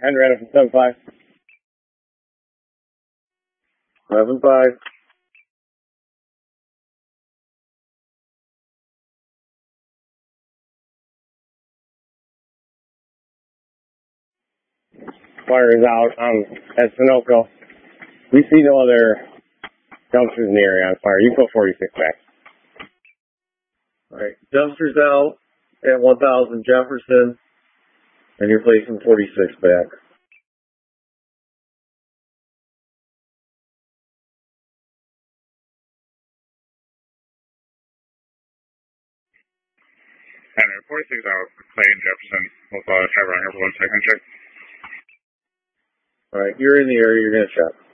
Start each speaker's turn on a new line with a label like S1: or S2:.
S1: Henrietta from 7-5.
S2: 11-5.
S1: Fire is out at Sunoco. We see no other dumpsters in the area on fire. You put 46 back.
S2: Alright, dumpsters out at 1000 Jefferson, and you're placing 46 back.
S3: And 46 out, Clay and Jefferson. We'll have around here for 1 second check.
S2: Alright, you're in the area, you're going to check.